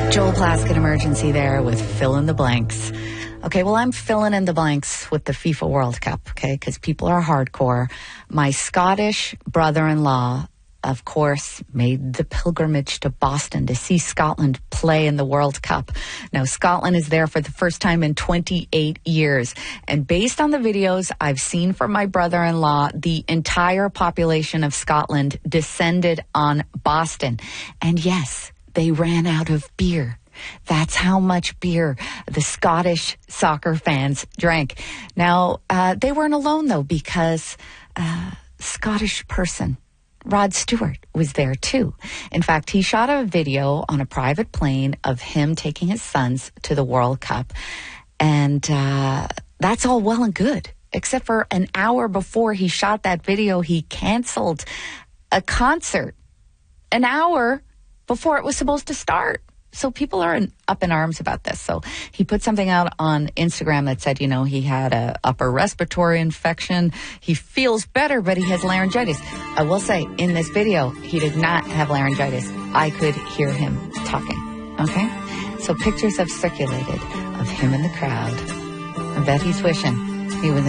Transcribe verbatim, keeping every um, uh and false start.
Joel Plaskett emergency there with fill in the blanks. Okay, well, I'm filling in the blanks with the FIFA World Cup, okay, because people are hardcore. My Scottish brother-in-law, of course, made the pilgrimage to Boston to see Scotland play in the World Cup. Now, Scotland is there for the first time in twenty-eight years. And based on the videos I've seen from my brother-in-law, the entire population of Scotland descended on Boston. And yes, they ran out of beer. That's how much beer the Scottish soccer fans drank. Now, uh, they weren't alone, though, because uh, Scottish person Rod Stewart was there too. In fact, he shot a video on a private plane of him taking his sons to the World Cup. And uh, that's all well and good, except for an hour before he shot that video, he canceled a concert an hour before it was supposed to start. So people are in, up in arms about this. So he put something out on Instagram that said, you know, he had a upper respiratory infection. He feels better, but he has laryngitis. I will say, in this video, he did not have laryngitis. I could hear him talking. Okay? So pictures have circulated of him in the crowd. I bet he's wishing he was in